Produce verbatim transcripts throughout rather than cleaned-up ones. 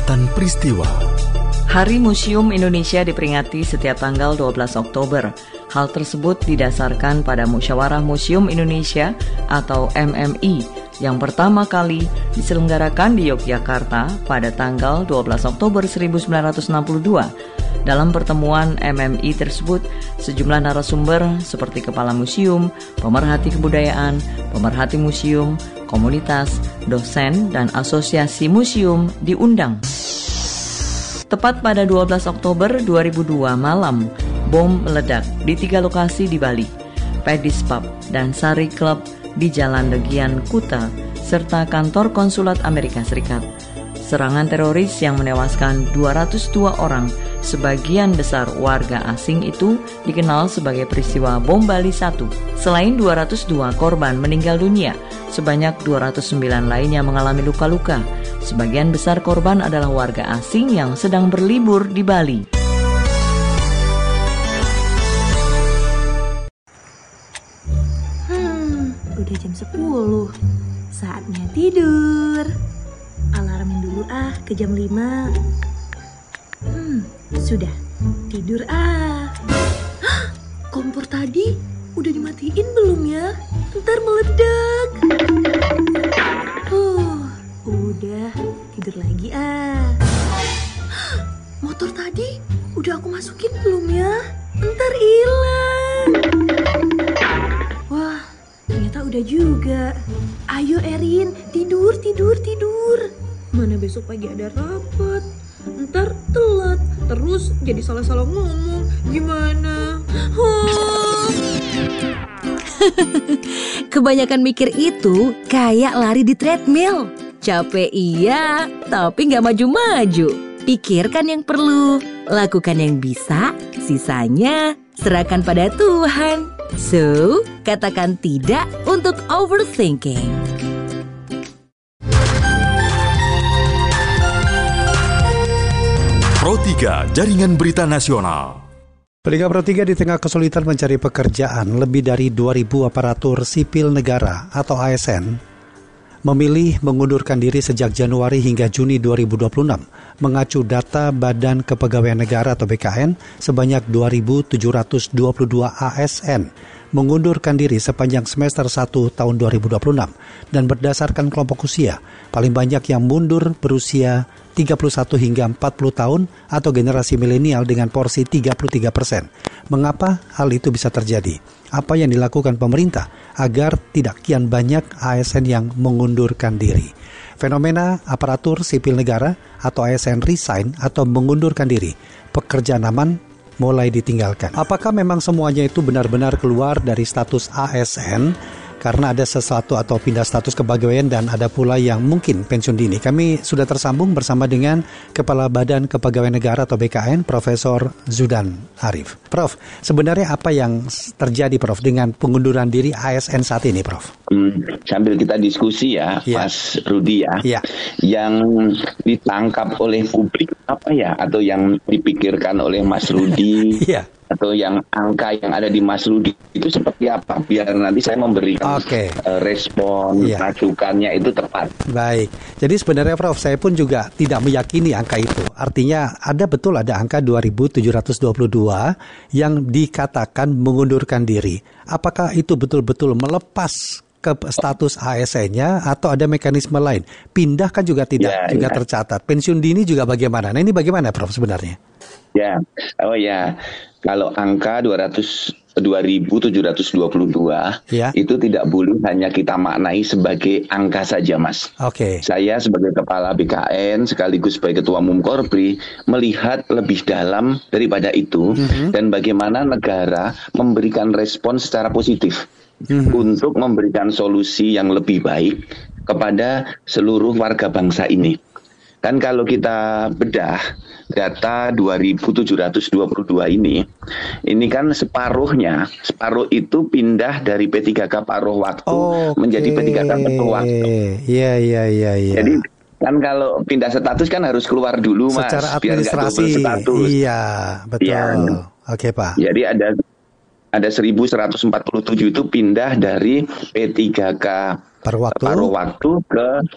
Catatan Peristiwa. Hari Museum Indonesia diperingati setiap tanggal dua belas Oktober. Hal tersebut didasarkan pada Musyawarah Museum Indonesia atau M M I yang pertama kali diselenggarakan di Yogyakarta pada tanggal dua belas Oktober seribu sembilan ratus enam puluh dua. Dalam pertemuan M M I tersebut, sejumlah narasumber seperti kepala museum, pemerhati kebudayaan, pemerhati museum, komunitas, dosen, dan asosiasi museum diundang. Tepat pada dua belas Oktober dua ribu dua malam, bom meledak di tiga lokasi di Bali, Paddy's Pub dan Sari Club di Jalan Legian Kuta, serta kantor konsulat Amerika Serikat. Serangan teroris yang menewaskan dua ratus dua orang, sebagian besar warga asing itu dikenal sebagai peristiwa bom Bali satu. Selain dua ratus dua korban meninggal dunia, sebanyak dua ratus sembilan lainnya mengalami luka-luka. Sebagian besar korban adalah warga asing yang sedang berlibur di Bali. Hmm, udah jam sepuluh. Saatnya tidur. Alarmin dulu ah ke jam lima. Hmm, sudah. Tidur ah. Hah, kompor tadi udah dimatiin belum ya? Ntar meledak. Huh, udah tidur lagi ah. Hah, motor tadi udah aku masukin belum ya? Ntar hilang. Wah, ternyata udah juga. Ayo Erin, tidur, tidur, tidur. Mana besok pagi ada rapat. Ntar telat, terus jadi salah-salah ngomong. Gimana? Oh. Kebanyakan mikir itu kayak lari di treadmill. Capek iya, tapi gak maju-maju. Pikirkan yang perlu, lakukan yang bisa, sisanya serahkan pada Tuhan. So, katakan tidak untuk overthinking. Pro tiga, Jaringan Berita Nasional. Pendengar Pro tiga, di tengah kesulitan mencari pekerjaan, lebih dari dua ribu aparatur sipil negara atau A S N memilih mengundurkan diri sejak Januari hingga Juni dua ribu dua puluh enam. Mengacu data Badan Kepegawaian Negara atau B K N, sebanyak dua ribu tujuh ratus dua puluh dua A S N mengundurkan diri sepanjang semester satu tahun dua ribu dua puluh enam. Dan berdasarkan kelompok usia, paling banyak yang mundur berusia tiga puluh satu hingga empat puluh tahun atau generasi milenial dengan porsi tiga puluh tiga persen. Mengapa hal itu bisa terjadi? Apa yang dilakukan pemerintah agar tidak kian banyak A S N yang mengundurkan diri? Fenomena aparatur sipil negara atau A S N resign atau mengundurkan diri, pekerjaan aman mulai ditinggalkan. Apakah memang semuanya itu benar-benar keluar dari status A S N karena ada sesuatu atau pindah status kepegawaian, dan ada pula yang mungkin pensiun dini? Kami sudah tersambung bersama dengan Kepala Badan Kepegawaian Negara atau B K N, Profesor Zudan Arif. Prof, sebenarnya apa yang terjadi, Prof, dengan pengunduran diri A S N saat ini, Prof? Hmm, sambil kita diskusi ya, ya. Mas Rudi ya, ya, yang ditangkap oleh publik apa ya, atau yang dipikirkan oleh Mas Rudi, ya, atau yang angka yang ada di Mas Rudi itu seperti apa, biar nanti saya memberikan okay. uh, respon ya. Masukannya itu tepat. Baik, jadi sebenarnya Prof, saya pun juga tidak meyakini angka itu. Artinya ada betul ada angka dua ribu tujuh ratus dua puluh dua yang dikatakan mengundurkan diri. Apakah itu betul-betul melepas ke status A S N-nya atau ada mekanisme lain? Pindah kan juga tidak ya, juga ya. tercatat. Pensiun dini juga bagaimana? Nah, ini bagaimana, Prof, sebenarnya? Ya, oh ya, kalau angka dua ribu tujuh ratus dua puluh dua ya. Itu tidak boleh hanya kita maknai sebagai angka saja, Mas. Oke. Okay. Saya sebagai Kepala B K N sekaligus sebagai Ketua Umum Korpri melihat lebih dalam daripada itu, mm-hmm. dan bagaimana negara memberikan respon secara positif. Mm-hmm. Untuk memberikan solusi yang lebih baik kepada seluruh warga bangsa ini. Kan kalau kita bedah data dua ribu tujuh ratus dua puluh dua ini, ini kan separuhnya, separuh itu pindah dari P tiga K paruh waktu okay. menjadi P tiga K penuh waktu. Iya, iya, iya. Jadi kan kalau pindah status kan harus keluar dulu, Mas. Secara administrasi, biar nggak double status. Iya, betul. Ya. Oke, okay, Pak. Jadi ada ada seribu seratus empat puluh tujuh itu pindah dari P tiga K paruh waktu, paruh waktu ke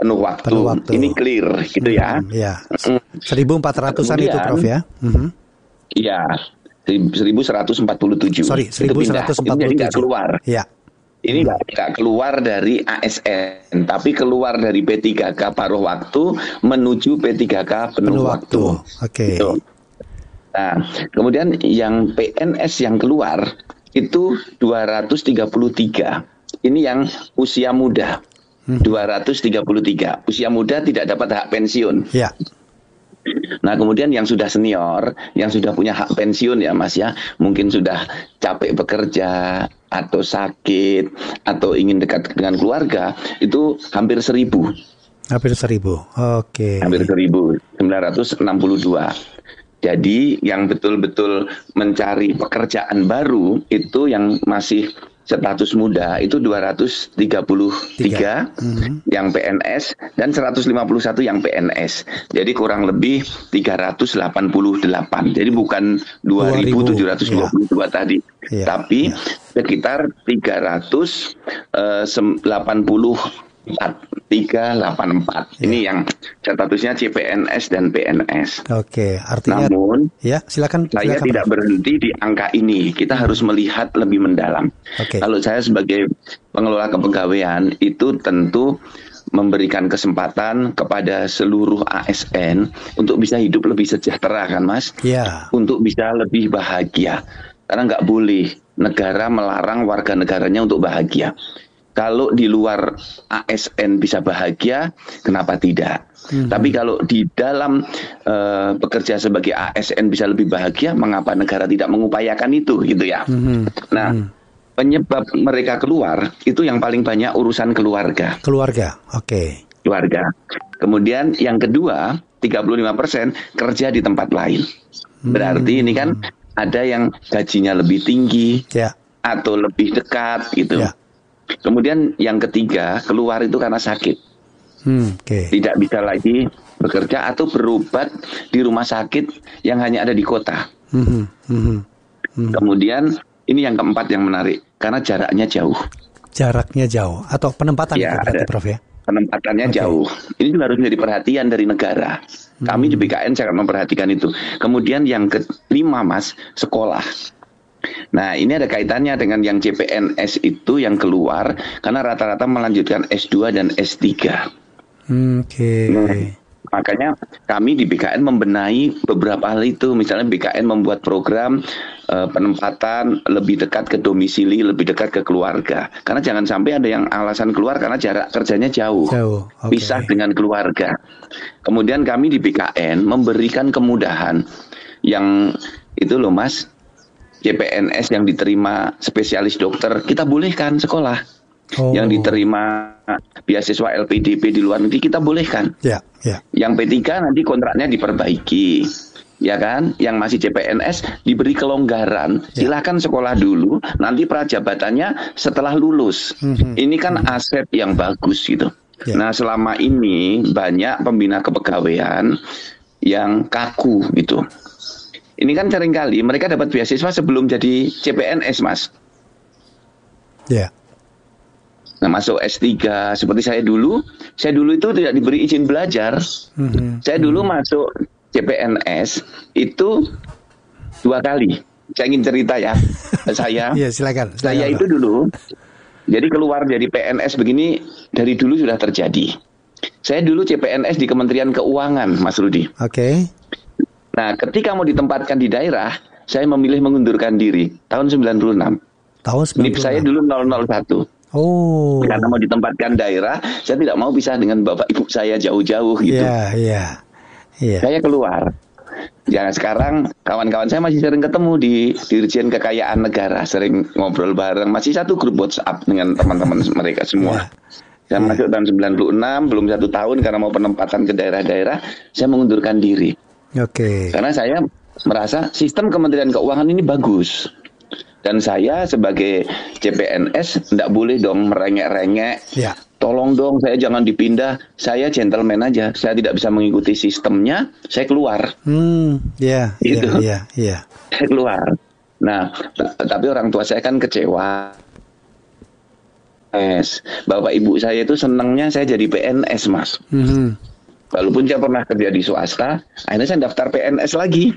penuh waktu. Penuh waktu. Ini clear gitu ya. Hmm, ya. seribu empat ratusan itu Prof ya. Mm-hmm. Iya. seribu seratus empat puluh tujuh. Sorry, seribu seratus empat puluh tujuh. Ini jadi nggak keluar. Ya. Ini nggak keluar dari A S N, tapi keluar dari P tiga K paruh waktu menuju P tiga K penuh, penuh waktu. waktu. Oke. Okay. Gitu. Nah, kemudian yang P N S yang keluar itu dua ratus tiga puluh tiga. Ini yang usia muda. Hmm. dua ratus tiga puluh tiga. Usia muda tidak dapat hak pensiun. Ya. Nah, kemudian yang sudah senior, yang sudah punya hak pensiun ya Mas ya, mungkin sudah capek bekerja atau sakit atau ingin dekat dengan keluarga, itu hampir seribu. Hampir seribu, oke. Okay. Hampir seribu, sembilan ratus enam puluh dua. Jadi yang betul-betul mencari pekerjaan baru itu yang masih status muda itu dua ratus tiga puluh tiga mm-hmm. yang P N S dan seratus lima puluh satu yang P N S. Jadi kurang lebih tiga ratus delapan puluh delapan. Jadi bukan dua ribu tujuh ratus dua puluh dua yeah. tadi. Yeah. Tapi yeah. sekitar tiga ratus delapan puluh tiga delapan empat. Yeah. Ini yang statusnya C P N S dan P N S. Oke, artinya namun ya, silakan, saya silakan, tidak berhenti di angka ini. Kita harus melihat lebih mendalam. Okay. Kalau saya sebagai pengelola kepegawaian itu tentu memberikan kesempatan kepada seluruh A S N untuk bisa hidup lebih sejahtera kan Mas? Yeah. Untuk bisa lebih bahagia. Karena nggak boleh negara melarang warga negaranya untuk bahagia. Kalau di luar A S N bisa bahagia, kenapa tidak? Mm-hmm. Tapi kalau di dalam uh, bekerja sebagai A S N bisa lebih bahagia, mengapa negara tidak mengupayakan itu, gitu ya? Mm-hmm. Nah, mm-hmm. penyebab mereka keluar itu yang paling banyak urusan keluarga. Keluarga, oke. Okay. Keluarga. Kemudian yang kedua, tiga puluh lima persen kerja di tempat lain. Berarti mm-hmm. ini kan ada yang gajinya lebih tinggi yeah. atau lebih dekat, gitu. Yeah. Kemudian yang ketiga, keluar itu karena sakit. Hmm, okay. Tidak bisa lagi bekerja atau berobat di rumah sakit yang hanya ada di kota. Hmm, hmm, hmm. Kemudian ini yang keempat yang menarik, karena jaraknya jauh. Jaraknya jauh atau penempatan ya, itu berarti Prof ya? Penempatannya okay. jauh. Ini juga harus menjadi perhatian dari negara. Hmm. Kami di B K N sangat memperhatikan itu. Kemudian yang kelima Mas, sekolah. Nah, ini ada kaitannya dengan yang C P N S itu yang keluar karena rata-rata melanjutkan S dua dan S tiga. Oke. Okay. Nah, makanya kami di B K N membenahi beberapa hal itu. Misalnya B K N membuat program uh, penempatan lebih dekat ke domisili, lebih dekat ke keluarga. Karena jangan sampai ada yang alasan keluar karena jarak kerjanya jauh, jauh. Okay. Pisah dengan keluarga. Kemudian kami di B K N memberikan kemudahan yang itu loh Mas. C P N S yang diterima spesialis dokter, kita bolehkan sekolah. Oh. Yang diterima beasiswa L P D P di luar negeri, kita bolehkan. Yeah, yeah. Yang P tiga nanti kontraknya diperbaiki. Ya kan? Yang masih C P N S diberi kelonggaran. Yeah. Silahkan sekolah dulu, nanti prajabatannya setelah lulus. Mm-hmm. Ini kan aset yang bagus gitu. Yeah. Nah, selama ini banyak pembina kepegawaian yang kaku gitu. Ini kan seringkali mereka dapat beasiswa sebelum jadi C P N S, Mas. Ya. Yeah. Nah, masuk S tiga seperti saya dulu, saya dulu itu tidak diberi izin belajar. Mm-hmm. Saya dulu mm-hmm. masuk C P N S itu dua kali. Saya ingin cerita ya. saya. Iya, silakan, silakan. Saya itu dulu, jadi keluar dari P N S begini dari dulu sudah terjadi. Saya dulu C P N S di Kementerian Keuangan, Mas Rudi. Oke. Okay. Nah, ketika mau ditempatkan di daerah, saya memilih mengundurkan diri tahun sembilan puluh enam. Tahun sembilan puluh enam. N I P saya dulu nol nol satu. Oh. Karena mau ditempatkan daerah, saya tidak mau pisah dengan bapak ibu saya jauh-jauh gitu. Iya, yeah, iya. Yeah, yeah. Saya keluar. Ya, sekarang kawan-kawan saya masih sering ketemu di Dirjen Kekayaan Negara, sering ngobrol bareng, masih satu grup WhatsApp dengan teman-teman mereka semua. Yeah. Saya yeah. masuk tahun sembilan puluh enam, belum satu tahun karena mau penempatan ke daerah-daerah, saya mengundurkan diri. Oke. Okay. Karena saya merasa sistem Kementerian Keuangan ini bagus. Dan saya sebagai C P N S tidak boleh dong merengek-rengek. Ya. Tolong dong saya jangan dipindah. Saya gentleman aja. Saya tidak bisa mengikuti sistemnya. Saya keluar. Hmm, ya, gitu. ya, ya. Saya keluar. Nah, t- tapi orang tua saya kan kecewa. S. Bapak ibu saya itu senangnya saya jadi P N S, Mas. Mm-hmm. Walaupun saya pernah kerja di swasta, akhirnya saya daftar P N S lagi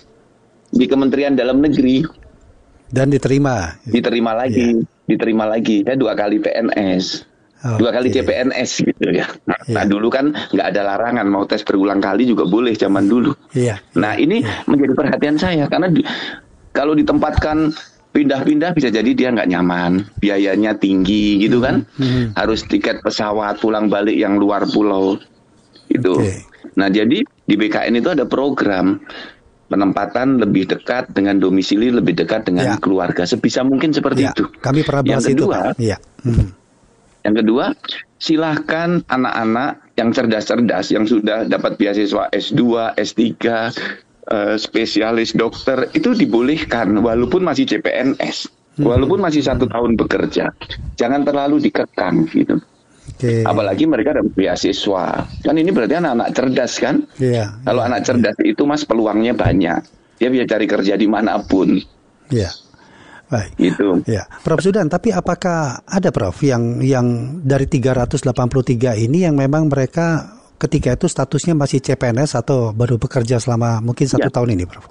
di Kementerian Dalam Negeri. Dan diterima? Diterima lagi, yeah. diterima lagi. Saya dua kali P N S. Okay. Dua kali C P N S gitu ya. Nah, yeah. nah dulu kan nggak ada larangan mau tes berulang kali juga boleh zaman dulu. Yeah. Nah ini yeah. menjadi perhatian saya karena di, kalau ditempatkan pindah-pindah bisa jadi dia nggak nyaman, biayanya tinggi gitu kan, mm-hmm. harus tiket pesawat pulang balik yang luar pulau itu. Okay. Nah jadi di B K N itu ada program penempatan lebih dekat dengan domisili, lebih dekat dengan yeah. keluarga, sebisa mungkin seperti yeah. itu. Kami pernah bahas itu, Pak. Iya. Mm-hmm. Yang kedua, silahkan anak-anak yang cerdas-cerdas, yang sudah dapat beasiswa S dua, S tiga, uh, spesialis dokter, itu dibolehkan walaupun masih C P N S, hmm. walaupun masih satu tahun bekerja. Jangan terlalu dikekang gitu. Okay. Apalagi mereka dapat beasiswa. Kan ini berarti anak-anak cerdas kan? Yeah, Kalau yeah, anak cerdas yeah. itu Mas peluangnya banyak. Dia bisa cari kerja dimanapun. Iya. Yeah. Baik. Itu. Ya, Prof Zudan, tapi apakah ada Prof yang yang dari tiga ratus delapan puluh tiga ini yang memang mereka ketika itu statusnya masih C P N S atau baru bekerja selama mungkin satu ya. tahun ini, Prof?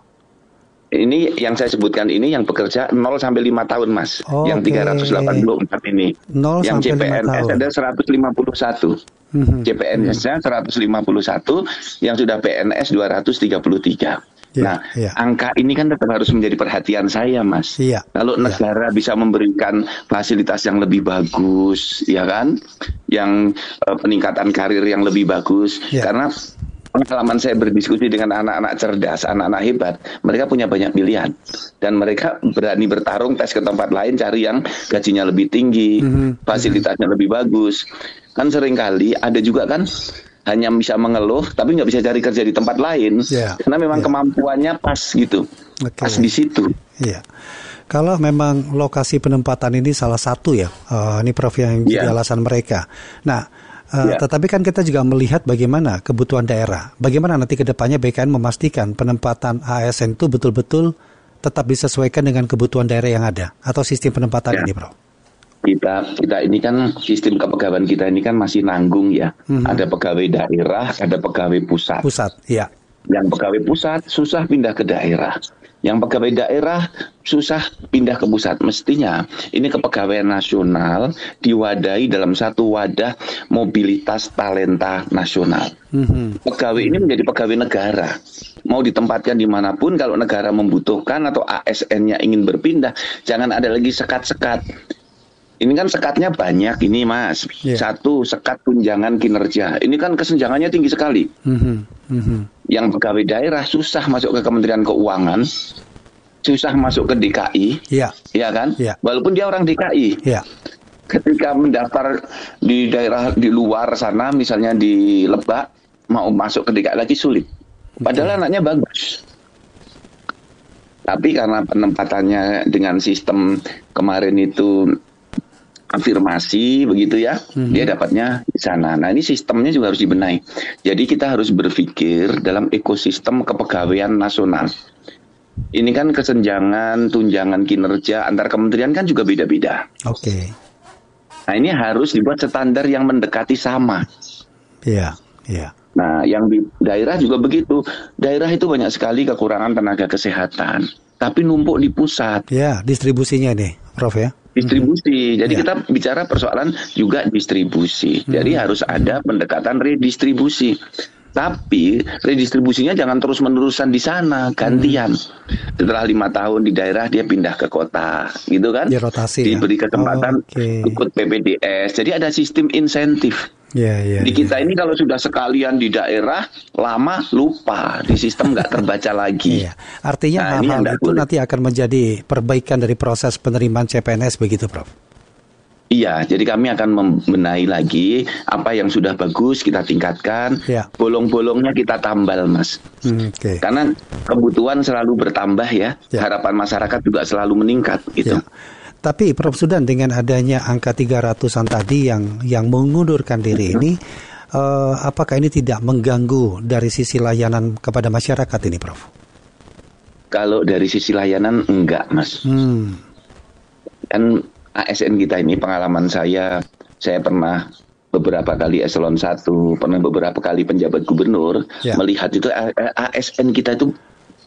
Ini yang saya sebutkan ini yang bekerja nol sampai lima tahun, Mas. Oh, yang okay. tiga ratus delapan puluh empat ini. nol yang C P N S ada seratus lima puluh satu. Mm-hmm. C P N S-nya seratus lima puluh satu, yang sudah P N S dua ratus tiga puluh tiga. Ya, nah, ya. angka ini kan tetap harus menjadi perhatian saya, Mas. Ya, Kalau negara ya. bisa memberikan fasilitas yang lebih bagus, ya kan, yang uh, peningkatan karir yang lebih bagus, ya. Karena pengalaman saya berdiskusi dengan anak-anak cerdas, anak-anak hebat, mereka punya banyak pilihan dan mereka berani bertarung tes ke tempat lain, cari yang gajinya lebih tinggi, mm-hmm. fasilitasnya mm-hmm. lebih bagus. Kan seringkali ada juga kan hanya bisa mengeluh tapi nggak bisa cari kerja di tempat lain yeah. karena memang yeah. kemampuannya pas gitu, okay. pas di situ. Iya. Yeah. Kalau memang lokasi penempatan ini salah satu ya, uh, ini Prof yang jadi yeah. alasan mereka. Nah, uh, yeah. tetapi kan kita juga melihat bagaimana kebutuhan daerah. Bagaimana nanti ke depannya B K N memastikan penempatan A S N itu betul-betul tetap disesuaikan dengan kebutuhan daerah yang ada atau sistem penempatan yeah. ini, Prof? Kita kita ini kan sistem kepegawaian kita ini kan masih nanggung ya. Mm-hmm. Ada pegawai daerah, ada pegawai pusat. Pusat, iya. Yang pegawai pusat susah pindah ke daerah. Yang pegawai daerah susah pindah ke pusat. Mestinya ini kepegawaian nasional diwadahi dalam satu wadah mobilitas talenta nasional. Mm-hmm. Pegawai ini menjadi pegawai negara. Mau ditempatkan dimanapun, kalau negara membutuhkan atau A S N-nya ingin berpindah, jangan ada lagi sekat-sekat. Ini kan sekatnya banyak ini, Mas. Yeah. Satu, sekat tunjangan kinerja. Ini kan kesenjangannya tinggi sekali. Mm-hmm. Mm-hmm. Yang pegawai daerah susah masuk ke Kementerian Keuangan, susah masuk ke D K I, yeah. ya kan? Yeah. Walaupun dia orang D K I. Yeah. Ketika mendaftar di daerah di luar sana, misalnya di Lebak, mau masuk ke D K I lagi sulit. Padahal okay. anaknya bagus. Tapi karena penempatannya dengan sistem kemarin itu afirmasi begitu ya, mm-hmm. dia dapatnya di sana. Nah ini sistemnya juga harus dibenahi. Jadi kita harus berpikir dalam ekosistem kepegawaian nasional. Ini kan kesenjangan tunjangan kinerja antar kementerian kan juga beda-beda. Oke. Okay. Nah ini harus dibuat standar yang mendekati sama. Iya, yeah, iya. Yeah. Nah yang di daerah juga begitu. Daerah itu banyak sekali kekurangan tenaga kesehatan, tapi numpuk di pusat. Ya, yeah, distribusinya nih, Prof ya. Distribusi. Jadi yeah. kita bicara persoalan juga distribusi. Hmm. Jadi harus ada pendekatan redistribusi. Tapi redistribusinya jangan terus-menerusan di sana, gantian. Hmm. Setelah lima tahun di daerah dia pindah ke kota, gitu kan? Dia rotasi, diberi ya? kesempatan oh, okay. ikut P P D S. Jadi ada sistem insentif. Yeah, yeah, di kita yeah. ini kalau sudah sekalian di daerah lama lupa, di sistem nggak terbaca lagi. Yeah. Artinya nah, hal-hal itu boleh. nanti akan menjadi perbaikan dari proses penerimaan C P N S begitu, Prof? Iya, jadi kami akan membenahi lagi apa yang sudah bagus kita tingkatkan, yeah. bolong-bolongnya kita tambal, Mas. Hmm, okay. Karena kebutuhan selalu bertambah ya, yeah. harapan masyarakat juga selalu meningkat gitu. Yeah. Tapi Prof Zudan, dengan adanya angka tiga ratusan tadi yang yang mengundurkan diri ini, uh, apakah ini tidak mengganggu dari sisi layanan kepada masyarakat ini, Prof? Kalau dari sisi layanan enggak, Mas. Hmm. Kan A S N kita ini, pengalaman saya, saya pernah beberapa kali eselon satu, pernah beberapa kali penjabat gubernur, ya. Melihat itu A S N kita itu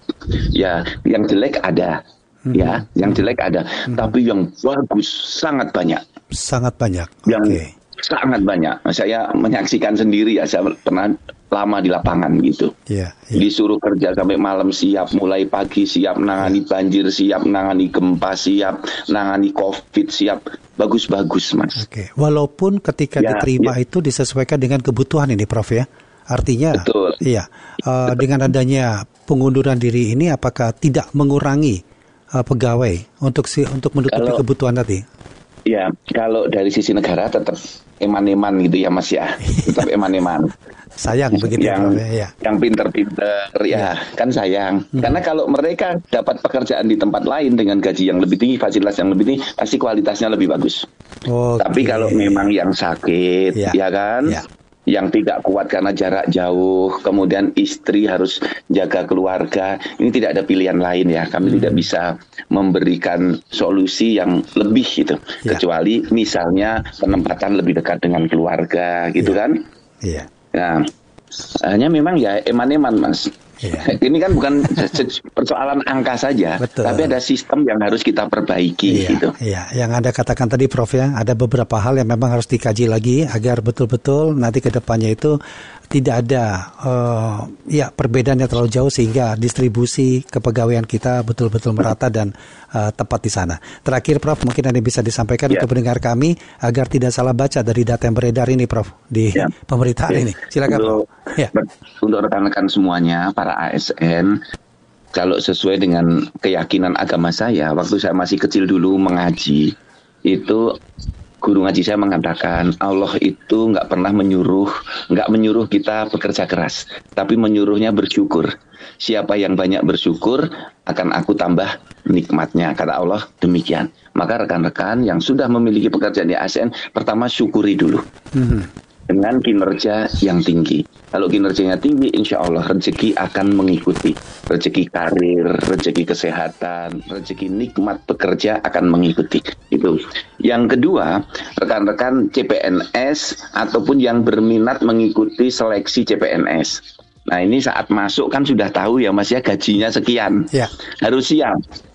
ya yang jelek ada, hmm. ya, yang jelek ada, hmm. tapi yang bagus sangat banyak. Sangat banyak. Yang okay. sangat banyak. Saya menyaksikan sendiri ya, saya pernah lama di lapangan gitu. Yeah, yeah. Disuruh kerja sampai malam, siap mulai pagi, siap nangani yeah. banjir, siap nangani gempa, siap nangani COVID, siap bagus-bagus, Mas. Oke, okay. Walaupun ketika ya, diterima ya. itu disesuaikan dengan kebutuhan ini, Prof ya. Artinya, betul. Iya, uh, dengan adanya pengunduran diri ini, apakah tidak mengurangi uh, pegawai untuk si untuk menutupi kalau, kebutuhan tadi? Ya, kalau dari sisi negara tetap eman-eman gitu ya, Mas ya, tetap eman-eman. Sayang begitu yang, ya. Yang pinter-pinter ya, ya kan sayang. Hmm. Karena kalau mereka dapat pekerjaan di tempat lain dengan gaji yang lebih tinggi, fasilitas yang lebih tinggi, pasti kualitasnya lebih bagus. Okay. Tapi kalau memang yang sakit, ya, ya kan, ya. Yang tidak kuat karena jarak jauh, kemudian istri harus jaga keluarga, ini tidak ada pilihan lain ya. Kami hmm. tidak bisa memberikan solusi yang lebih gitu, ya. Kecuali misalnya penempatan lebih dekat dengan keluarga gitu ya. Kan. Iya. Nah, hanya memang ya eman-eman, Mas. Iya. Ini kan bukan persoalan angka saja, betul. Tapi ada sistem yang harus kita perbaiki iya, gitu. Iya, yang Anda katakan tadi, Prof ya, ada beberapa hal yang memang harus dikaji lagi agar betul-betul nanti ke depannya itu tidak ada uh, ya perbedaan yang terlalu jauh sehingga distribusi kepegawaian kita betul-betul merata dan uh, tepat di sana. Terakhir, Prof, mungkin ada bisa disampaikan ya. Untuk pendengar kami agar tidak salah baca dari data yang beredar ini, Prof, di ya. pemerintahan ya. ini. Silakan, untuk, Prof. Ya. Untuk rekan-rekan semuanya, para A S N, kalau sesuai dengan keyakinan agama saya, waktu saya masih kecil dulu mengaji, itu guru ngaji saya mengatakan Allah itu nggak pernah menyuruh, nggak menyuruh kita bekerja keras, tapi menyuruhnya bersyukur. Siapa yang banyak bersyukur akan aku tambah nikmatnya, kata Allah demikian. Maka rekan-rekan yang sudah memiliki pekerjaan di A S N, pertama syukuri dulu. Mm-hmm. Dengan kinerja yang tinggi. Kalau kinerjanya tinggi, insya Allah rezeki akan mengikuti. Rezeki karir, rezeki kesehatan, rezeki nikmat bekerja akan mengikuti. Itu. Yang kedua, rekan-rekan C P N S ataupun yang berminat mengikuti seleksi C P N S. Nah ini saat masuk kan sudah tahu ya Mas ya, gajinya sekian. Ya. Harus siap.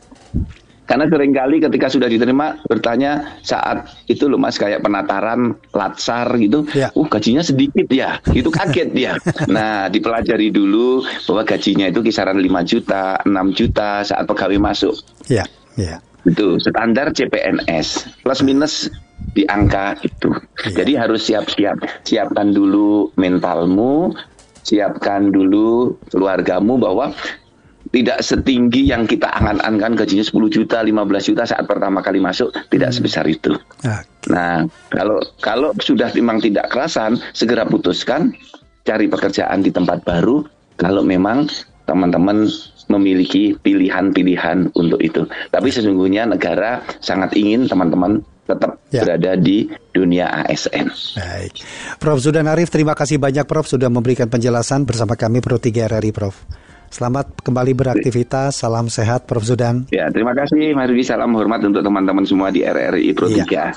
Karena seringkali ketika sudah diterima bertanya saat itu loh Mas, kayak penataran latsar gitu, ya. uh gajinya sedikit ya, itu kaget dia. Nah dipelajari dulu bahwa gajinya itu kisaran lima juta, enam juta saat pegawai masuk. Ya, ya. Itu standar C P N S, plus minus di angka itu. Ya. Jadi harus siap-siap, siapkan dulu mentalmu, siapkan dulu keluargamu bahwa tidak setinggi yang kita angan-angan gajinya sepuluh juta, lima belas juta saat pertama kali masuk, tidak hmm. sebesar itu. Okay. Nah, kalau kalau sudah memang tidak kerasan, segera putuskan, cari pekerjaan di tempat baru, kalau memang teman-teman memiliki pilihan-pilihan untuk itu. Tapi sesungguhnya negara sangat ingin teman-teman tetap ya. berada di dunia A S N. Baik. Prof Zudan Arif, terima kasih banyak Prof sudah memberikan penjelasan bersama kami Pro tiga R R I, Prof. Selamat kembali beraktivitas, salam sehat Prof Zudan. Ya, terima kasih Mas Rudi, salam hormat untuk teman-teman semua di R R I Pro tiga. Ya.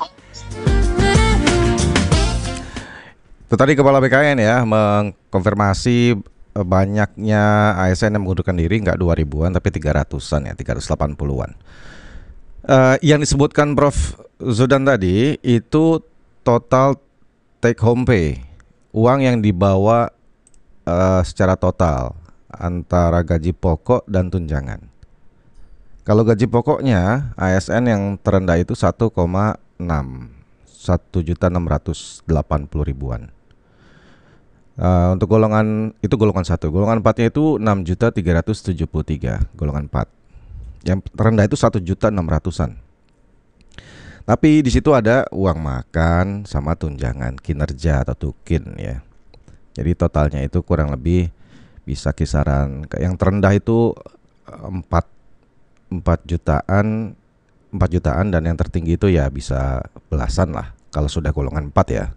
Itu tadi Kepala B K N ya, mengkonfirmasi banyaknya A S N yang mengundurkan diri, nggak dua ribuan tapi tiga ratusan ya, tiga ratus delapan puluhan. Uh, yang disebutkan Prof Zudan tadi itu total take home pay, uang yang dibawa uh, secara total antara gaji pokok dan tunjangan. Kalau gaji pokoknya A S N yang terendah itu satu koma enam, satu juta enam ratus delapan puluh ribuan. Uh, untuk golongan itu golongan satu, golongan empatnya itu enam juta tiga ratus tujuh puluh tiga, golongan empat. Yang terendah itu satu juta enam ratusan. Tapi di situ ada uang makan sama tunjangan kinerja atau tukin ya. Jadi totalnya itu kurang lebih bisa kisaran, yang terendah itu empat jutaan empat jutaan dan yang tertinggi itu ya bisa belasan lah kalau sudah golongan empat ya.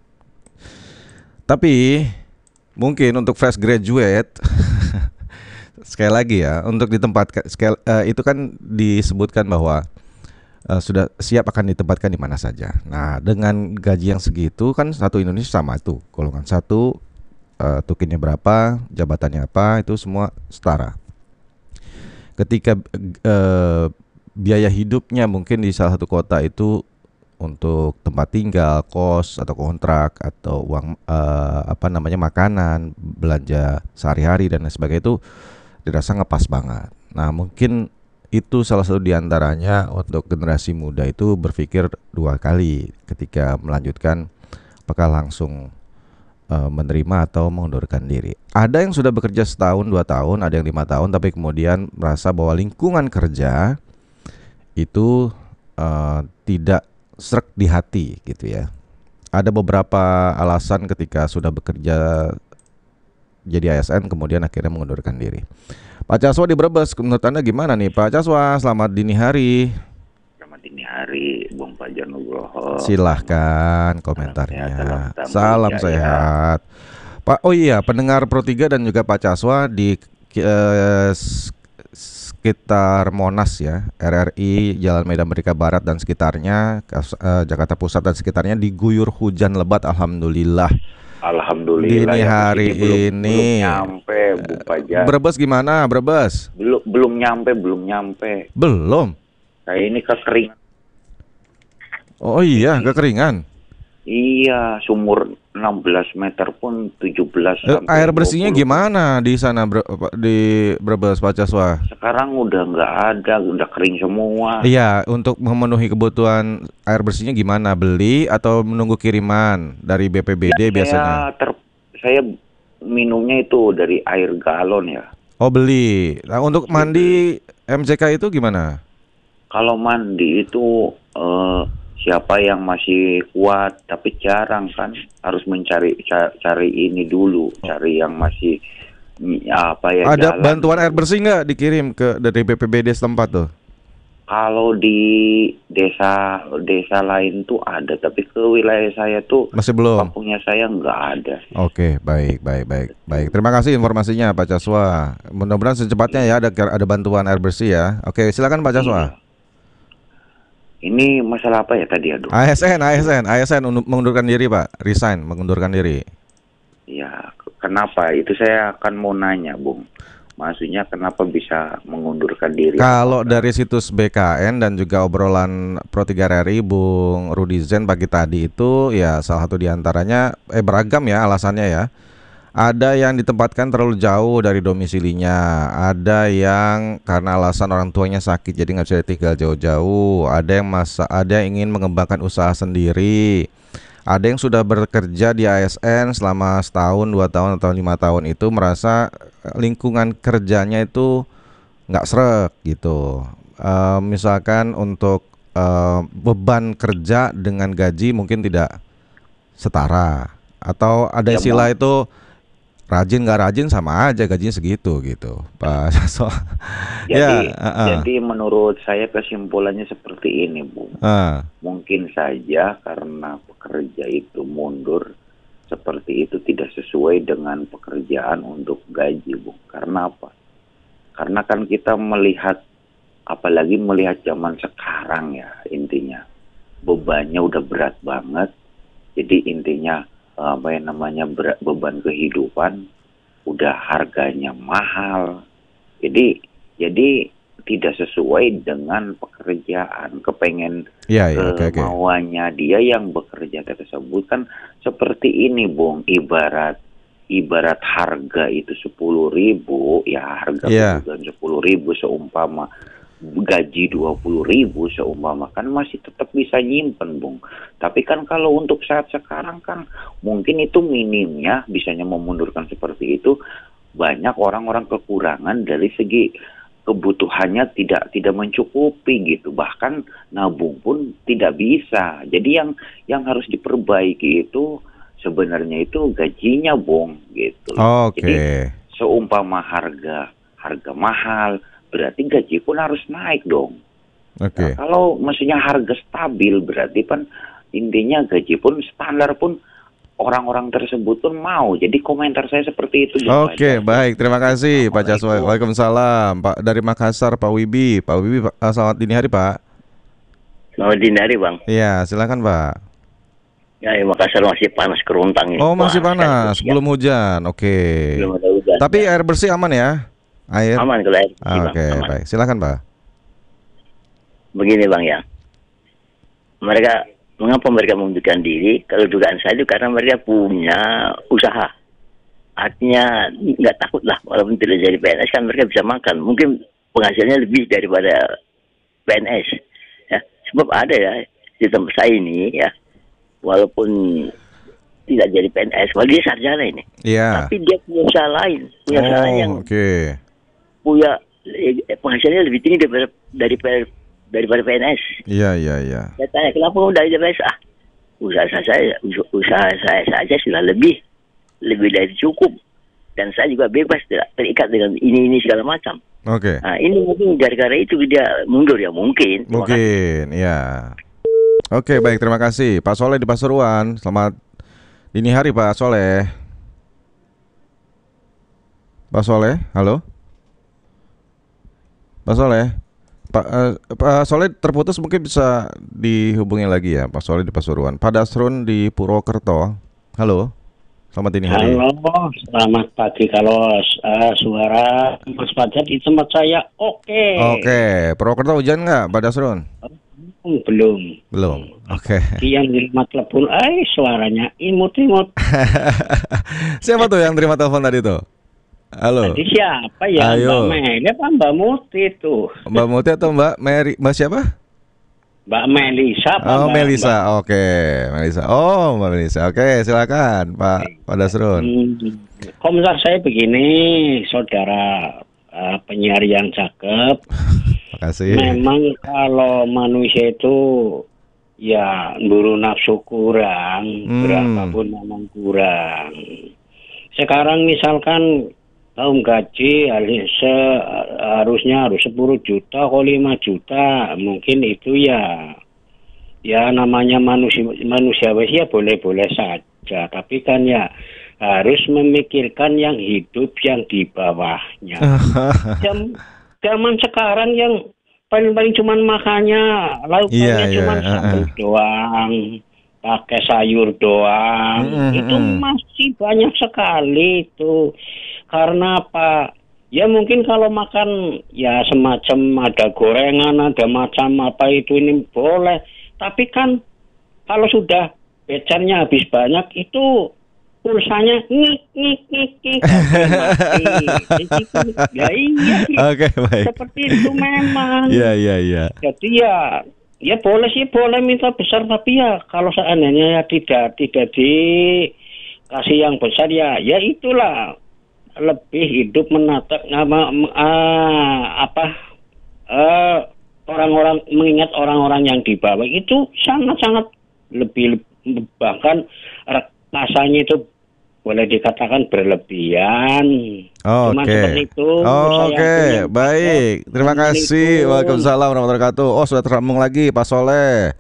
Tapi mungkin untuk fresh graduate sekali lagi ya, untuk di tempat sekali, uh, itu kan disebutkan bahwa uh, sudah siap akan ditempatkan di mana saja. Nah, dengan gaji yang segitu kan satu Indonesia sama tuh, golongan satu, uh, tukinnya berapa, jabatannya apa, itu semua setara. Ketika uh, biaya hidupnya mungkin di salah satu kota itu untuk tempat tinggal, kos atau kontrak atau uang uh, apa namanya makanan, belanja sehari-hari dan lain sebagainya itu dirasa ngepas banget. Nah, mungkin itu salah satu diantaranya untuk generasi muda itu berpikir dua kali ketika melanjutkan apakah langsung uh, menerima atau mengundurkan diri. Ada yang sudah bekerja setahun, dua tahun, ada yang lima tahun, tapi kemudian merasa bahwa lingkungan kerja itu uh, tidak srek di hati gitu ya. Ada beberapa alasan ketika sudah bekerja jadi A S N kemudian akhirnya mengundurkan diri. Pak Caswa di Brebes, menurut Anda gimana nih Pak Caswa? Selamat dini hari. Selamat dini hari, Bung Fajar Nugroho. Silahkan komentarnya. Salam, sehat, salam sehat. Pak, oh iya, pendengar Pro tiga dan juga Pak Caswa di eh, sekitar Monas ya, R R I, Jalan Medan Merdeka Barat dan sekitarnya, uh, Jakarta Pusat dan sekitarnya diguyur hujan lebat, alhamdulillah. Alhamdulillah. Dini hari ya, belum, ini. Belum nyampe, Bu Fajar. Brebes gimana, Brebes? Belum, belum nyampe, belum nyampe. Belum. Kayak ini kekeringan. Oh iya, kekeringan. Iya, sumur enam belas meter pun tujuh belas eh, sampai air bersihnya dua puluh. Gimana di sana Bre, di Brebes Pak Caswa? Sekarang udah nggak ada, udah kering semua. Iya, untuk memenuhi kebutuhan air bersihnya gimana? Beli atau menunggu kiriman dari B P B D ya, biasanya? Saya, ter, saya minumnya itu dari air galon ya. Oh beli. Nah, untuk mandi M C K itu gimana? Kalau mandi itu uh, siapa yang masih kuat, tapi jarang kan, harus mencari cari ini dulu, cari yang masih apa ya. Ada jalan. Bantuan air bersih nggak dikirim ke dari B P B D setempat tuh? Kalau di desa desa lain tuh ada, tapi ke wilayah saya tuh masih belum. Kampungnya saya nggak ada. Oke, baik, baik, baik, baik. Terima kasih informasinya Pak Caswa. Mudah-mudahan secepatnya ya ada ada bantuan air bersih ya. Oke, silakan Pak Caswa. Iya. Ini masalah apa ya tadi aduh? A S N, A S N, A S N mengundurkan diri Pak, resign, mengundurkan diri. Ya, kenapa? Itu saya akan mau nanya, Bung. Maksudnya kenapa bisa mengundurkan diri? Kalau dari situs B K N dan juga obrolan Pro tiga R R I Bung Rudi Zen pagi tadi itu ya salah satu diantaranya eh beragam ya alasannya ya. Ada yang ditempatkan terlalu jauh dari domisilinya, ada yang karena alasan orang tuanya sakit jadi nggak bisa tinggal jauh-jauh, ada yang masa, ada yang ingin mengembangkan usaha sendiri, ada yang sudah bekerja di A S N selama setahun, dua tahun atau lima tahun itu merasa lingkungan kerjanya itu nggak srek gitu. Uh, misalkan untuk uh, beban kerja dengan gaji mungkin tidak setara, atau ada ya, istilah Bang. itu rajin nggak rajin sama aja gajinya segitu gitu Pak Saso. Jadi, ya, uh, uh. jadi menurut saya kesimpulannya seperti ini, Bung. Uh. Mungkin saja karena pekerja itu mundur seperti itu tidak sesuai dengan pekerjaan untuk gaji, Bung. Karena apa? Karena kan kita melihat, apalagi melihat zaman sekarang ya, intinya bebannya udah berat banget. Jadi intinya apa yang namanya berat, beban kehidupan udah harganya mahal, jadi jadi tidak sesuai dengan pekerjaan, kepengen ya, ya, kemauannya okay, okay. Dia yang bekerja tersebut kan seperti ini, Bung, ibarat ibarat harga itu sepuluh ribu ya, harga yeah. sepuluh ribu seumpama gaji dua puluh ribu seumpama kan masih tetap bisa nyimpen, Bung. Tapi kan kalau untuk saat sekarang kan mungkin itu minimnya, bisanya memundurkan seperti itu. Banyak orang-orang kekurangan dari segi kebutuhannya tidak tidak mencukupi gitu. Bahkan nabung pun tidak bisa. Jadi yang yang harus diperbaiki itu sebenarnya itu gajinya, Bung, gitu. Oke. Okay. Jadi seumpama harga harga mahal, berarti gaji pun harus naik dong. Oke. Okay. Nah, kalau maksudnya harga stabil berarti kan intinya gaji pun standar pun orang-orang tersebut pun mau. Jadi komentar saya seperti itu. Oke, okay, baik. Terima kasih Pak Caswa. Waalaikumsalam. Pak dari Makassar, Pak Wibi. Pak Wibi, selamat dini hari, Pak. Selamat dini hari, Bang. Iya, silakan, Pak. Ya, ya, Makassar masih panas kerontang ini. Oh, masih Wah, panas, belum hujan. Oke. Belum ada hujan. Tapi air bersih aman ya? Air. Aman kalau air bersih, Ah, Bang. Oke, Aman. baik. Silakan, Pak. Begini, Bang ya. Mereka mengapa mereka mengundurkan diri? Kalau dugaan saya itu karena mereka punya usaha. Artinya nggak takut lah, walaupun tidak jadi P N S kan mereka bisa makan. Mungkin penghasilannya lebih daripada P N S. Ya, sebab ada ya di tempat saya ini ya, walaupun tidak jadi P N S, walaupun dia sarjana ini. Iya. Tapi dia punya usaha lain, punya usaha Oh, yang oke. punya eh, penghasilannya lebih tinggi daripada dari daripada P N S. Iya, iya, iya. Saya tanya kenapa kamu dari P N S? Ah, usaha saya, usaha saya saja sudah lebih lebih dari cukup, dan saya juga bebas tidak terikat dengan ini ini segala macam. Oke. Nah, ini mungkin gara-gara itu dia mundur ya mungkin. Mungkin, ya. Oke, baik, terima kasih Pak Soleh di Pasuruan. Selamat dini hari Pak Soleh. Pak Soleh, halo. Pak Soleh. Pak, uh, Pak Soleh terputus, mungkin bisa dihubungi lagi ya Pak Soleh di Pasuruan. Pak Dasrun di Purwokerto. Halo. Selamat dini hari. Halo, selamat pagi. Kalau uh, suara Mas Fajar di tempat saya oke. Oke, Purwokerto hujan nggak Pak Dasrun? Hmm, belum. Belum. Oke. Yang terima telepon, eh suaranya imut-imut. Siapa tuh yang terima telepon tadi tuh? Halo. Tadi siapa ya? Ayo. Mbak Meli apa Mbak Muti tuh? Mbak Muti atau Mbak Mary? Mbak siapa? Mbak Melisa apa Oh, Mbak, Melisa. Mbak? Oke, Melisa. Oh, Mbak Melisa. Oke, silakan Pak Pak Dasrun. Hmm. Komentar saya begini, saudara uh, penyiar yang cakep. Makasih. Memang kalau manusia itu ya buru nafsu kurang, Hmm. berapapun memang kurang. Sekarang misalkan tahun gaji se- harusnya harus sepuluh juta kok lima juta, mungkin itu ya ya namanya manusia manusiawi ya boleh-boleh saja, tapi kan ya harus memikirkan yang hidup yang di bawahnya. Jam, zaman sekarang yang paling-paling cuman makannya lauknya Iya, cuman iya, sambal uh-uh. doang, pakai sayur doang, Mm-mm, itu mm-mm. masih banyak sekali itu. Karena apa? Ya mungkin kalau makan ya semacam ada gorengan, ada macam apa itu ini boleh. Tapi kan kalau sudah becannya habis banyak itu pulsanya ngik ngik ngik ngik mati. Jadi, ya iya sih. Oke, baik. Seperti itu memang. Iya, iya, iya. Jadi ya ya boleh sih boleh minta besar, tapi ya kalau seandainya ya tidak tidak dikasih yang besar ya ya itulah lebih hidup menatap nama uh, apa uh, orang-orang mengingat orang-orang yang di bawah itu sangat-sangat lebih, bahkan rasanya itu boleh dikatakan berlebihan. Oh, Cuma oke. seperti itu. Oh, saya Oke, punya baik. Terima Assalamualaikum. kasih. Waalaikumsalam warahmatullahi wabarakatuh. Oh, sudah tersambung lagi Pak Soleh.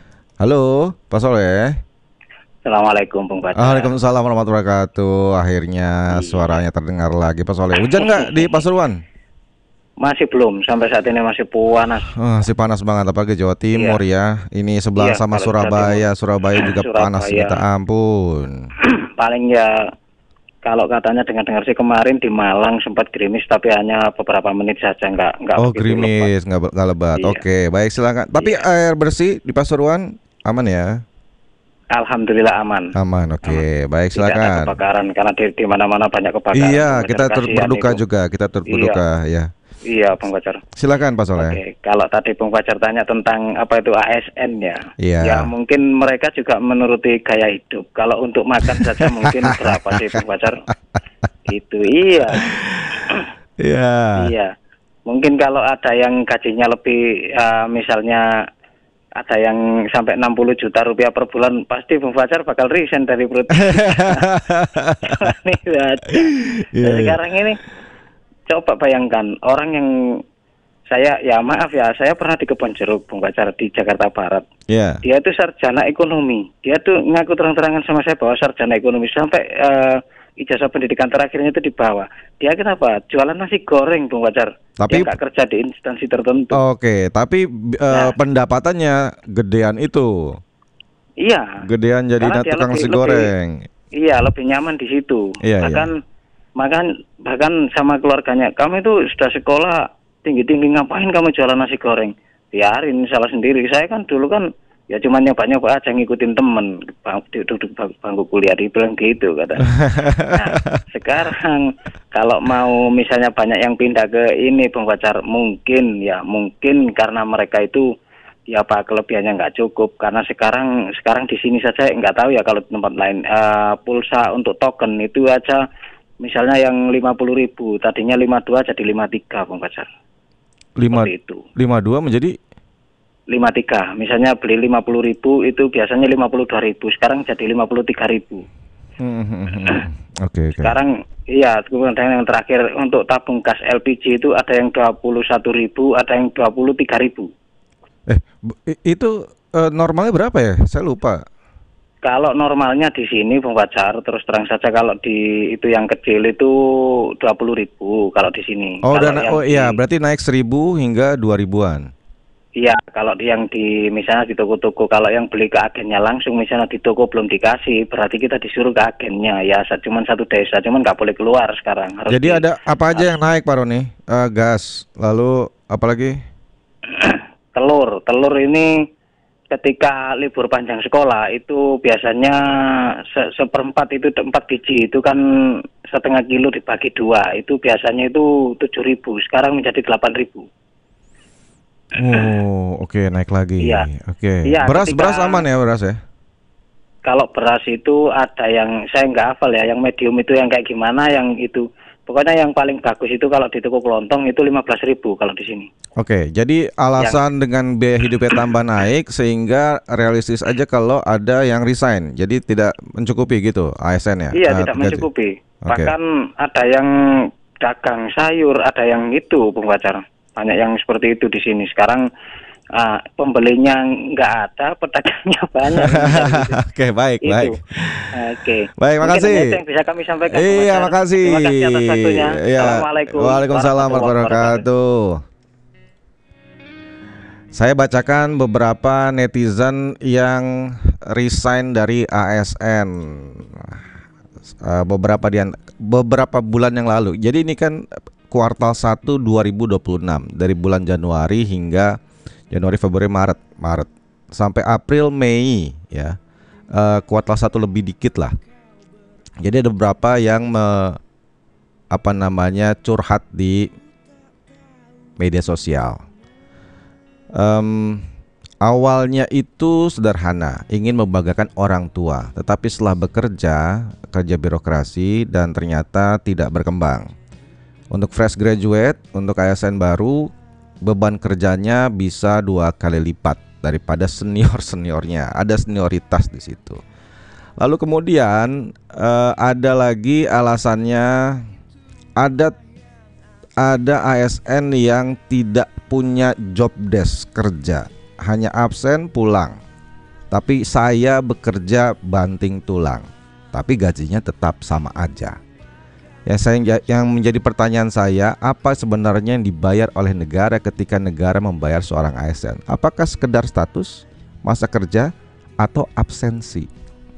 Halo, Pak Soleh. Assalamualaikum Bung Fajar. Waalaikumsalam warahmatullahi wabarakatuh. Akhirnya suaranya terdengar lagi Pak Soleh. Hujan nggak di Pasuruan? Masih belum, sampai saat ini masih panas. Oh, masih panas banget, apalagi Jawa Timur ya. Ini sebelah Iya, sama kalau Jawa Surabaya. Surabaya juga Surabaya. panas, minta ampun. Paling ya kalau katanya dengar-dengar sih kemarin di Malang sempat gerimis tapi hanya beberapa menit saja, nggak nggak Oh, begitu lebat. gerimis, nggak nggak lebat. Iya. Oke, baik silakan. Tapi air bersih di Pasuruan aman ya? Alhamdulillah aman. Aman, oke. Baik, Tidak ada silakan. kebakaran karena di, di mana-mana banyak kebakaran. Iya, Bung kita Fajar, turut kasihan berduka itu. juga, kita turut berduka ya. Iya, Bung Fajar. Silakan Pak Soleh. Oke, kalau tadi Bung Fajar tanya tentang apa itu A S N ya, Iya. ya mungkin mereka juga menuruti gaya hidup. Kalau untuk makan saja mungkin berapa sih Bung Fajar? Itu iya. Iya. Iya. Mungkin kalau ada yang gajinya lebih, uh, misalnya ada yang sampai enam puluh juta rupiah per bulan, pasti Bung Fajar bakal resign dari perut. Iya, Sekarang ini coba bayangkan orang yang saya ya maaf ya saya pernah di Kebon Jeruk Bung Fajar di Jakarta Barat. Iya. Dia itu sarjana ekonomi. Dia tuh ngaku terang-terangan sama saya bahwa sarjana ekonomi sampai uh, ijazah pendidikan terakhirnya itu di bawah. Dia kenapa? Jualan nasi goreng, Bung Fajar. Tapi dia nggak kerja di instansi tertentu. Oke, tapi uh, nah, pendapatannya gedean itu. Iya. Gedean jadi tukang nasi goreng. Lebih, iya, lebih nyaman di situ. Iya, bahkan iya. bahkan bahkan sama keluarganya, kamu itu sudah sekolah tinggi-tinggi, ngapain kamu jualan nasi goreng? Biarin, salah sendiri. Saya kan dulu kan ya cuma nyoba-nyoba aja ngikutin temen duduk bangku kuliah, dibilang gitu kata. Nah, sekarang kalau mau misalnya banyak yang pindah ke ini Bung Fajar, mungkin ya mungkin karena mereka itu ya apa kelebihannya nggak cukup, karena sekarang sekarang di sini saja nggak tahu ya kalau di tempat lain uh, pulsa untuk token itu aja misalnya yang lima puluh ribu tadinya lima puluh dua jadi lima puluh tiga Bung Fajar. lima puluh dua menjadi lima puluh tiga. Misalnya beli lima puluh ribu itu biasanya lima puluh dua ribu, sekarang jadi lima puluh tiga ribu. Hmm, Oke. Okay, okay. Sekarang iya, kemudian yang terakhir untuk tabung gas L P G itu ada yang dua puluh satu ribu, ada yang dua puluh tiga ribu. Eh, itu uh, normalnya berapa ya? Saya lupa. Kalau normalnya di sini Bung Fajar, terus terang saja kalau di itu yang kecil itu dua puluh ribu kalau di sini. Oh, dan oh iya, di, berarti naik seribu hingga dua ribuan. Iya, kalau yang di misalnya di toko-toko, kalau yang beli ke agennya langsung, misalnya di toko belum dikasih, berarti kita disuruh ke agennya. Ya, cuma satu desa, cuman nggak boleh keluar sekarang. Harus Jadi di, ada apa aja harus, yang naik Pak Roni? Uh, gas, lalu apa lagi? telur, telur ini ketika libur panjang sekolah itu biasanya se seperempat itu empat biji itu kan setengah kilo dibagi dua, itu biasanya itu tujuh ribu, sekarang menjadi delapan ribu. Oh, oke okay, naik lagi. Iya. Oke. Okay. Iya, beras ketika, beras aman ya beras ya? Kalau beras itu ada yang saya nggak hafal ya, yang medium itu yang kayak gimana, yang itu pokoknya yang paling bagus itu kalau di toko kelontong itu lima belas ribu kalau di sini. Oke, okay, jadi alasan yang, dengan biaya hidupnya tambah naik sehingga realistis aja kalau ada yang resign. Jadi tidak mencukupi gitu A S N ya? Iya, uh, tidak mencukupi. Okay. Bahkan ada yang dagang sayur, ada yang itu Bung Fajar. Banyak yang seperti itu di sini. Sekarang uh, pembelinya nggak ada, pedagangnya banyak. Oke, okay, baik, itu. baik. Oke. Okay. Baik, makasih. Itu yang bisa kami sampaikan. Iya, makasih. Terima kasih atas waktunya. Ya. Assalamualaikum. Waalaikumsalam warahmatullahi wabarakatuh. Saya bacakan beberapa netizen yang resign dari A S N uh, beberapa dian beberapa bulan yang lalu. Jadi ini kan kuartal satu dua ribu dua puluh enam, dari bulan Januari hingga Januari, Februari, Maret, Maret sampai April, Mei ya. Uh, kuartal satu lebih dikit lah. Jadi ada beberapa yang me, apa namanya curhat di media sosial. Um, awalnya itu sederhana, ingin membanggakan orang tua, tetapi setelah bekerja, kerja birokrasi dan ternyata tidak berkembang. Untuk fresh graduate, untuk A S N baru, beban kerjanya bisa dua kali lipat daripada senior-seniornya. Ada senioritas di situ. Lalu kemudian uh, ada lagi alasannya, ada ada A S N yang tidak punya job desk kerja, hanya absen pulang. Tapi saya bekerja banting tulang, tapi gajinya tetap sama aja. Ya, saya yang menjadi pertanyaan saya, apa sebenarnya yang dibayar oleh negara ketika negara membayar seorang A S N? Apakah sekedar status, masa kerja, atau absensi?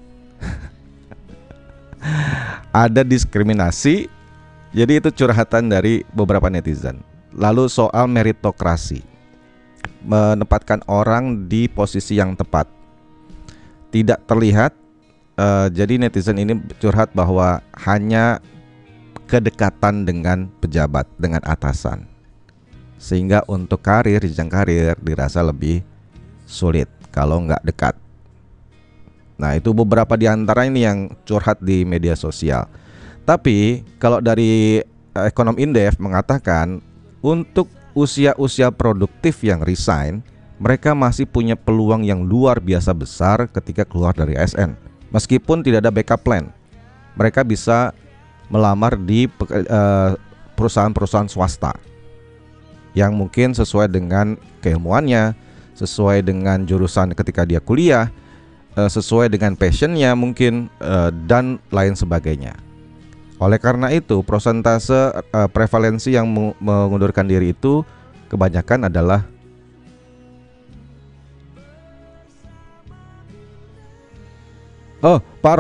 Ada diskriminasi. Jadi itu curhatan dari beberapa netizen. Lalu soal meritokrasi, menempatkan orang di posisi yang tepat, tidak terlihat. uh, Jadi netizen ini curhat bahwa hanya kedekatan dengan pejabat, dengan atasan, sehingga untuk karir, jenjang karir dirasa lebih sulit kalau nggak dekat. Nah, itu beberapa di antara ini yang curhat di media sosial. Tapi kalau dari uh, Ekonom Indef mengatakan untuk usia-usia produktif yang resign, mereka masih punya peluang yang luar biasa besar ketika keluar dari A S N. Meskipun tidak ada backup plan, mereka bisa melamar di uh, perusahaan-perusahaan swasta yang mungkin sesuai dengan keilmuannya, sesuai dengan jurusan ketika dia kuliah, uh, sesuai dengan passionnya mungkin, uh, dan lain sebagainya. Oleh karena itu, persentase uh, prevalensi yang mengundurkan diri itu kebanyakan adalah Oh, Pak